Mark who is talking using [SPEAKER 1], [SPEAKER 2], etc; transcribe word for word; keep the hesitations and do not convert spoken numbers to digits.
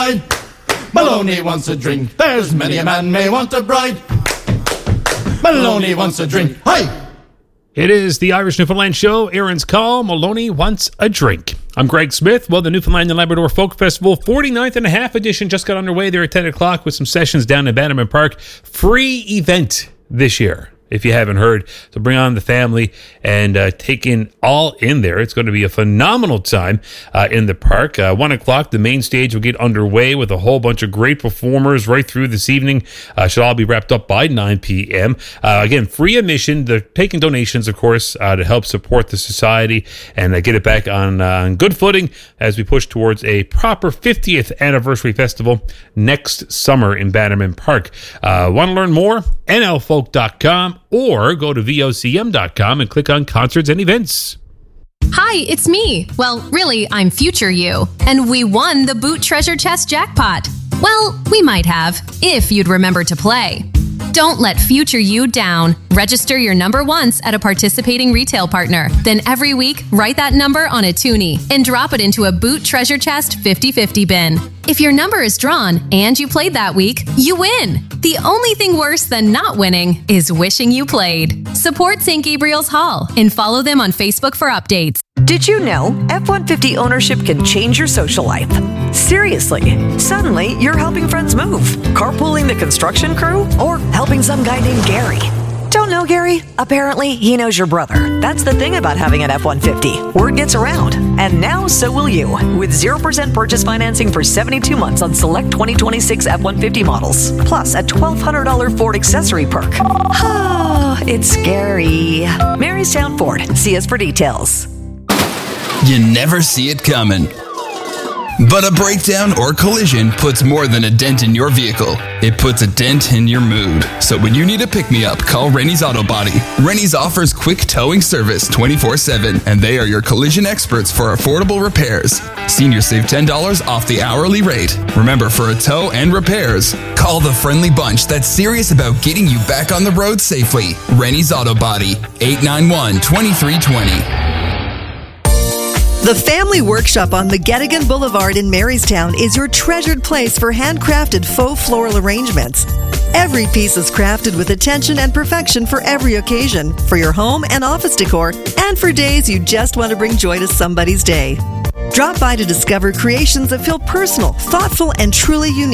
[SPEAKER 1] Maloney wants a drink. There's many a man may want a bride. Maloney wants a drink. Hi!
[SPEAKER 2] It is the Irish Newfoundland Show. Aaron's Call. Maloney wants a drink. I'm Greg Smith. Well, the Newfoundland and Labrador Folk Festival forty-ninth and a half edition just got underway there at ten o'clock with some sessions down in Bannerman Park. Free event this year, if you haven't heard. So bring on the family and uh, take in all in there. It's going to be a phenomenal time uh, in the park. Uh, one o'clock, the main stage will get underway with a whole bunch of great performers right through this evening. Uh, should all be wrapped up by nine p.m. Uh, again, free admission. They're taking donations, of course, uh, to help support the society and uh, get it back on, uh, on good footing as we push towards a proper fiftieth anniversary festival next summer in Bannerman Park. Uh, want to learn more? N L folk dot com or go to V O C M dot com and click on concerts and events.
[SPEAKER 3] Hi, it's me. Well, really, I'm future you. And we won the Boot Treasure Chest jackpot. Well, we might have, if you'd remember to play. Don't let future you down. Register your number once at a participating retail partner. Then every week, write that number on a toonie and drop it into a Boot Treasure Chest fifty-fifty bin. If your number is drawn and you played that week, you win. The only thing worse than not winning is wishing you played. Support Saint Gabriel's Hall and follow them on Facebook for updates.
[SPEAKER 4] Did you know F one fifty ownership can change your social life? Seriously, suddenly you're helping friends move, carpooling the construction crew, or helping some guy named Gary. Don't know Gary? Apparently, he knows your brother. That's the thing about having an F one fifty. Word gets around. And now, so will you. With zero percent purchase financing for seventy-two months on select twenty twenty-six F one fifty models. Plus a twelve hundred dollars Ford accessory perk. Oh, it's scary. Marystown Ford. See us for details.
[SPEAKER 5] You never see it coming. But a breakdown or collision puts more than a dent in your vehicle. It puts a dent in your mood. So when you need a pick-me-up, call Rennie's Auto Body. Rennie's offers quick towing service twenty-four seven, and they are your collision experts for affordable repairs. Seniors save ten dollars off the hourly rate. Remember, for a tow and repairs, call the friendly bunch that's serious about getting you back on the road safely. Rennie's Auto Body, eight nine one, two three two zero.
[SPEAKER 6] The Family Workshop on McGettigan Boulevard in Marystown is your treasured place for handcrafted faux floral arrangements. Every piece is crafted with attention and perfection for every occasion, for your home and office decor, and for days you just want to bring joy to somebody's day. Drop by to discover creations that feel personal, thoughtful, and truly unique.